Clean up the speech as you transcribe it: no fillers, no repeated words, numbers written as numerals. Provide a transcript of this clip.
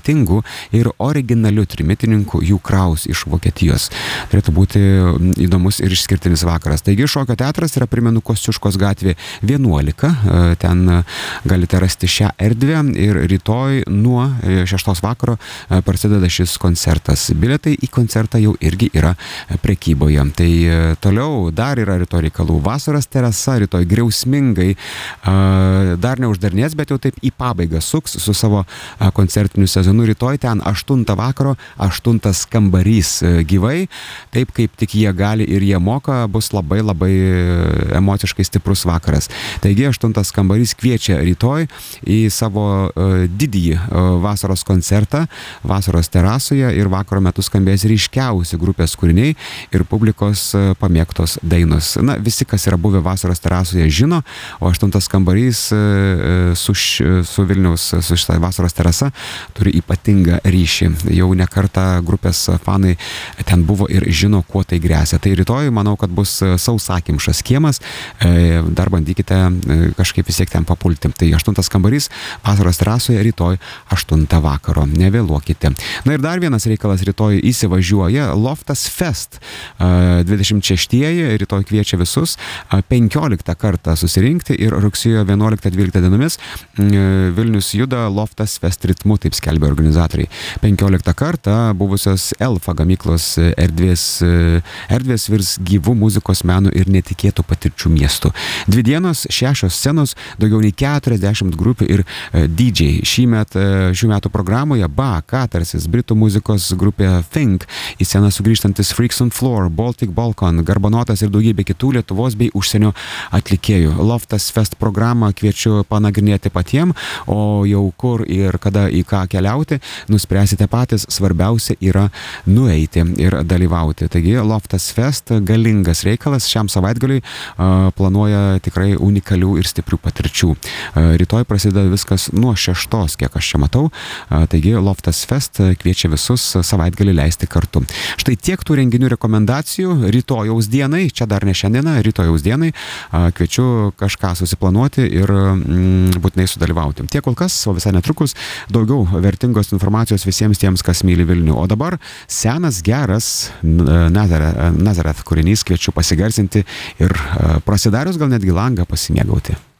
talentingų ir originalių trimitininkų jų Kraus iš Vokietijos. Turėtų būti įdomus ir išskirtinis vakaras. Taigi šokio teatras yra, primenu, Kosciuškos gatvė 11. Ten galite rasti šią erdvę ir rytoj nuo 6 vakaro prasideda šis koncertas. Bilietai į koncertą jau irgi yra prekyboje. Tai toliau dar yra rytoj reikalų. Vasaros terasa rytoj griausmingai dar neuždarnės, bet jau taip į pabaigą suks su savo koncertiniu sezonu. Rytoj ten 8 vakaro, 8 kambarys gyvai. Taip kaip tik jie gali ir jie moka, bus labai emociškai stiprus vakaras. Taigi 8 kambarys kviečia rytoj į savo didįjį vasaros koncertą vasaros terasoje ir vakaro metu skambės ryškiausi grupės kūriniai ir publikos pamėgtos dainos. Na, visi, kas yra buvę vasaros terasoje, žino, o 8 kambarys su Vilniaus, su šitą vasaros terasa turi ypatingą ryšį. Jau ne kartą grupės fanai ten buvo ir žino, kuo tai gresia. Tai rytoj, manau, kad bus sausakimšas kiemas, dar bandykite kažkaip vis tiek ten papulti. Tai 8 kambarys vasaros terasoje rytoj 8 vakaro. Nevėluokite. Na ir dar vienas reikalas rytoj įsivažiuoja Loftas Fest 26-ieji, rytoj kviečia visus 15 kartą susirinkti ir rugsėjo 11-12 dienomis Vilnius juda Loftas Fest ritmu, taip skelbia organizatoriai. 15 kartą buvusios Elfa gamyklos erdvės virs gyvų muzikos, menų ir netikėtų patirčių miestų. 2 dienos, 6 scenos, daugiau nei 40 grupių ir DJ. Šių metų programoje Katarsis, britų muzikos grupė Think, į sceną sugrįžtantis Freaks on Floor, Baltic Balkan, Garbanotas ir daugybė kitų Lietuvos bei užsienio atlikėjų. Loftas Fest programą kviečiu panagrinėti patiem, o jau kur ir kada į ką keliauti, nuspręsite patys, svarbiausia yra nueiti ir dalyvauti. Taigi Loftas Fest galingas reikalas šiam savaitgaliui, planuoja tikrai unikalių ir stiprių patirčių. Rytoj prasideda viskas nuo 6, kiek aš čia matau, taigi Loftas Fest kviečia visus savaitgalį leisti kartu. Štai tiek tų renginių rekomendacijų rytojaus dienai, čia dar ne šiandieną, rytojaus dienai, kviečiu kažką susiplanuoti ir būtinai sudalyvauti. Tiek kol kas, o visai netrukus daugiau vertingos informacijos visiems tiems, kas myli Vilnių. O dabar senas geras Nazareth kūrinys kviečiu pasigarsinti ir prasidarius gal netgi langą pasimėgauti.